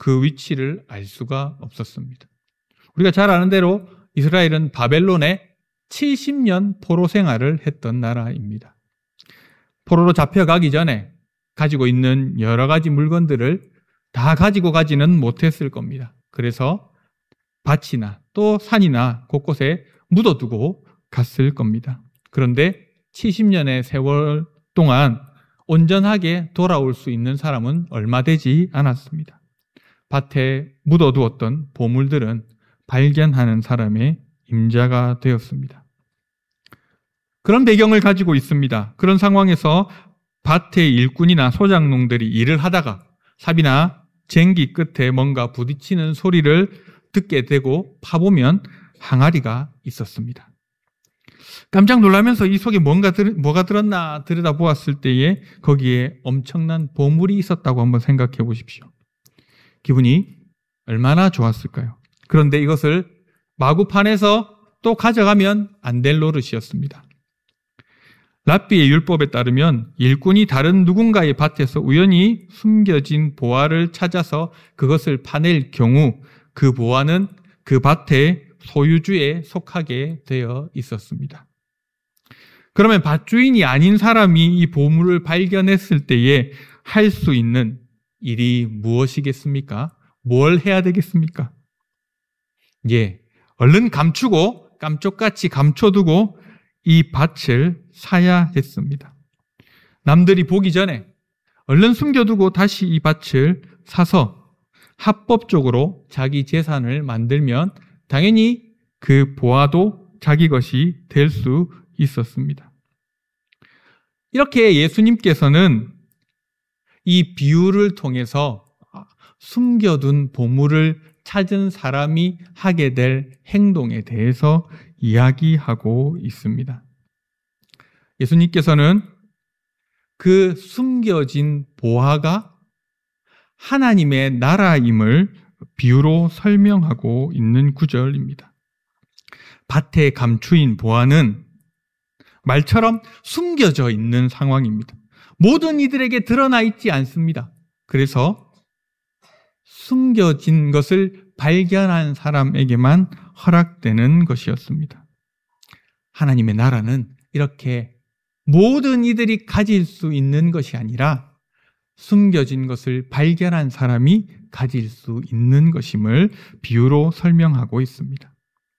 그 위치를 알 수가 없었습니다. 우리가 잘 아는 대로 이스라엘은 바벨론에 70년 포로 생활을 했던 나라입니다. 포로로 잡혀가기 전에 가지고 있는 여러 가지 물건들을 다 가지고 가지는 못했을 겁니다. 그래서 밭이나 또 산이나 곳곳에 묻어두고 갔을 겁니다. 그런데 70년의 세월 동안 온전하게 돌아올 수 있는 사람은 얼마 되지 않았습니다. 밭에 묻어두었던 보물들은 발견하는 사람의 임자가 되었습니다. 그런 배경을 가지고 있습니다. 그런 상황에서 밭의 일꾼이나 소작농들이 일을 하다가 삽이나 쟁기 끝에 뭔가 부딪히는 소리를 듣게 되고 파보면 항아리가 있었습니다. 깜짝 놀라면서 이 속에 뭐가 들었나 들여다보았을 때에 거기에 엄청난 보물이 있었다고 한번 생각해 보십시오. 기분이 얼마나 좋았을까요? 그런데 이것을 마구판에서 또 가져가면 안 될 노릇이었습니다. 랍비의 율법에 따르면 일꾼이 다른 누군가의 밭에서 우연히 숨겨진 보화를 찾아서 그것을 파낼 경우 그 보화는 그 밭의 소유주에 속하게 되어 있었습니다. 그러면 밭주인이 아닌 사람이 이 보물을 발견했을 때에 할 수 있는 일이 무엇이겠습니까? 뭘 해야 되겠습니까? 얼른 감추고 깜쪽같이 감춰두고 이 밭을 사야 했습니다. 남들이 보기 전에 얼른 숨겨두고 다시 이 밭을 사서 합법적으로 자기 재산을 만들면 당연히 그 보화도 자기 것이 될 수 있었습니다. 이렇게 예수님께서는 이 비유를 통해서 숨겨둔 보물을 찾은 사람이 하게 될 행동에 대해서 이야기하고 있습니다. 예수님께서는 그 숨겨진 보화가 하나님의 나라임을 비유로 설명하고 있는 구절입니다. 밭에 감추인 보화는 말처럼 숨겨져 있는 상황입니다. 모든 이들에게 드러나 있지 않습니다. 그래서 숨겨진 것을 발견한 사람에게만 허락되는 것이었습니다. 하나님의 나라는 이렇게 모든 이들이 가질 수 있는 것이 아니라 숨겨진 것을 발견한 사람이 가질 수 있는 것임을 비유로 설명하고 있습니다.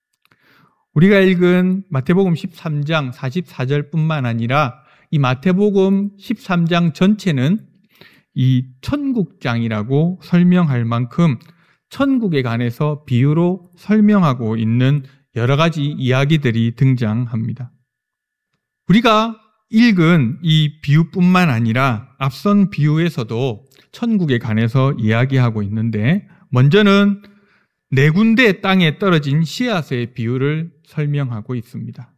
우리가 읽은 마태복음 13장 44절뿐만 아니라 이 마태복음 13장 전체는 이 천국장이라고 설명할 만큼 천국에 관해서 비유로 설명하고 있는 여러 가지 이야기들이 등장합니다. 우리가 읽은 이 비유뿐만 아니라 앞선 비유에서도 천국에 관해서 이야기하고 있는데 먼저는 4군데 땅에 떨어진 씨앗의 비유를 설명하고 있습니다.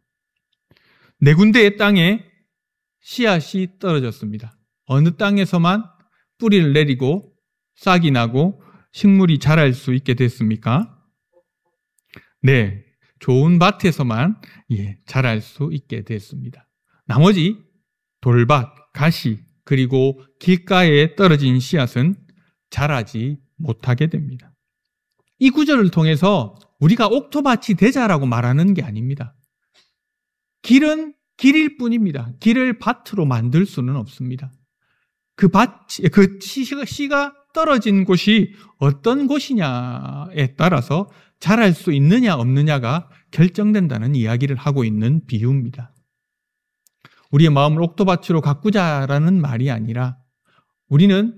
4군데의 땅에 씨앗이 떨어졌습니다. 어느 땅에서만 뿌리를 내리고 싹이 나고 식물이 자랄 수 있게 됐습니까? 네, 좋은 밭에서만 자랄 수 있게 됐습니다. 나머지 돌밭, 가시, 그리고 길가에 떨어진 씨앗은 자라지 못하게 됩니다. 이 구절을 통해서 우리가 옥토밭이 되자라고 말하는 게 아닙니다. 길은 길일 뿐입니다. 길을 밭으로 만들 수는 없습니다. 그 씨가 떨어진 곳이 어떤 곳이냐에 따라서 자랄 수 있느냐 없느냐가 결정된다는 이야기를 하고 있는 비유입니다. 우리의 마음을 옥토밭으로 가꾸자라는 말이 아니라 우리는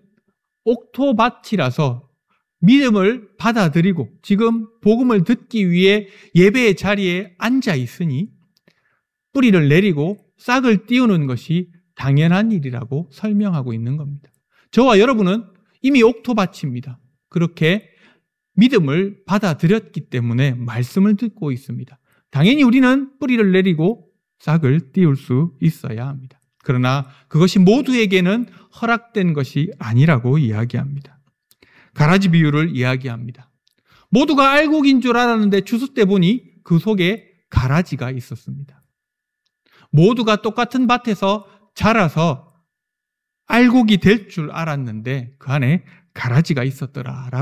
옥토밭이라서 믿음을 받아들이고 지금 복음을 듣기 위해 예배의 자리에 앉아 있으니 뿌리를 내리고 싹을 띄우는 것이 당연한 일이라고 설명하고 있는 겁니다. 저와 여러분은 이미 옥토밭입니다. 그렇게 믿음을 받아들였기 때문에 말씀을 듣고 있습니다. 당연히 우리는 뿌리를 내리고 싹을 띄울 수 있어야 합니다. 그러나 그것이 모두에게는 허락된 것이 아니라고 이야기합니다. 가라지 비유를 이야기합니다. 모두가 알곡인 줄 알았는데 추수 때 보니 그 속에 가라지가 있었습니다. 모두가 똑같은 밭에서 자라서 알곡이 될 줄 알았는데 그 안에 가라지가 있었더라.